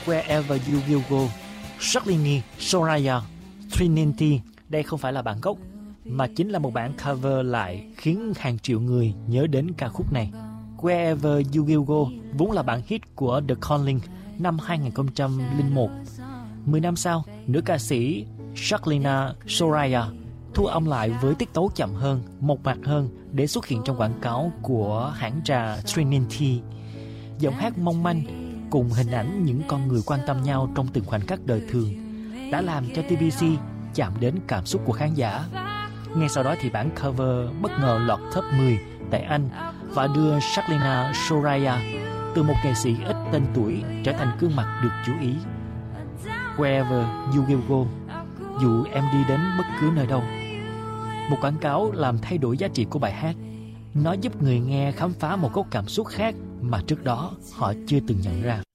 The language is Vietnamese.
Wherever You Will Go, Jacqueline, Soraya, Trinity. Đây không phải là bản gốc, mà chính là một bản cover lại khiến hàng triệu người nhớ đến ca khúc này. Wherever You Will Go vốn là bản hit của The Calling năm 2001. 10 năm sau, nữ ca sĩ Jacqueline Soraya thu âm lại với tiết tấu chậm hơn, mộc mạc hơn để xuất hiện trong quảng cáo của hãng trà Trinity. Giọng hát mong manh cùng hình ảnh những con người quan tâm nhau trong từng khoảnh khắc đời thường đã làm cho TBC chạm đến cảm xúc của khán giả. Ngay sau đó thì bản cover bất ngờ lọt top 10 tại Anh và đưa Jacqueline Soraya từ một nghệ sĩ ít tên tuổi trở thành gương mặt được chú ý. Wherever You Will Go, dù em đi đến bất cứ nơi đâu. Một quảng cáo làm thay đổi giá trị của bài hát. Nó giúp người nghe khám phá một góc cảm xúc khác mà trước đó họ chưa từng nhận ra.